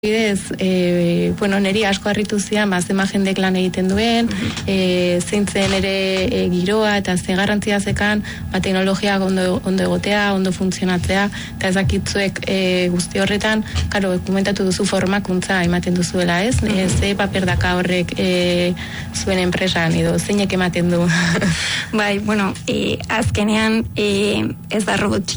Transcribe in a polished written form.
Neri asko harritu zian, zema jendek lan egiten duen, zeintzen ere giroa eta ze garrantzia zekan, teknologiak ondo egotea, ondo funtzionatzea, eta ezakitzuek guzti horretan, komentatu duzu formakuntza ematen duzuela, ez? Ze paper daka horrek zuen enpresan, edo zeinek ematen du? Azkenean ez da robot